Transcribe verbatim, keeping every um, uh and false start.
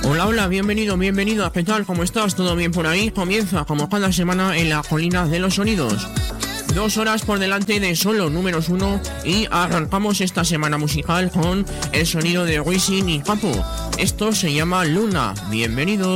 Hola, hola, bienvenido, bienvenido. ¿Qué tal? ¿Cómo estás? ¿Todo bien por ahí? Comienza, como cada semana, en la colina de los sonidos. Dos horas por delante de solo números uno y arrancamos esta semana musical con el sonido de Wisin y Papo. Esto se llama Luna. Bienvenido.